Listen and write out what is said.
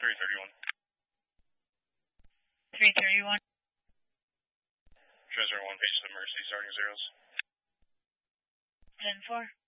331. 331. Transfer 1 patient to Mercy, starting zeros. 10-4.